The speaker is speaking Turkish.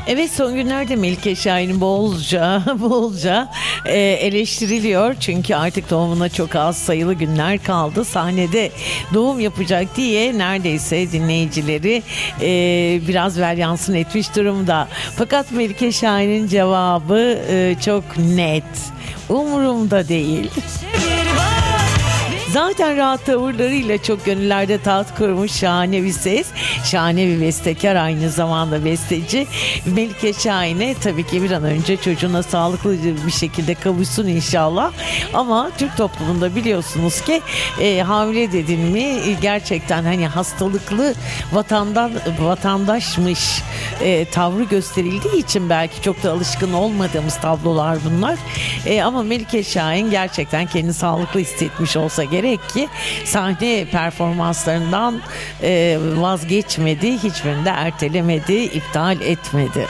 Evet, son günlerde Melike Şahin bolca eleştiriliyor. Çünkü artık doğumuna çok az sayılı günler kaldı. Sahnede doğum yapacak diye neredeyse dinleyicileri biraz veryansın etmiş durumda. Fakat Melike Şahin'in cevabı çok net. Umurumda değil. Zaten rahat tavırlarıyla çok gönüllerde taht kurmuş şahane bir ses. Şahane bir bestekar, aynı zamanda besteci. Melike Şahin'e tabii ki bir an önce çocuğuna sağlıklı bir şekilde kavuşsun inşallah. Ama Türk toplumunda biliyorsunuz ki hamile dedin mi gerçekten hani hastalıklı vatandaşmış tavrı gösterildiği için belki çok da alışkın olmadığımız tablolar bunlar. Ama Melike Şahin gerçekten kendini sağlıklı hissetmiş olsa gerek ki sahne performanslarından vazgeçmedi, hiçbirini de ertelemedi, iptal etmedi.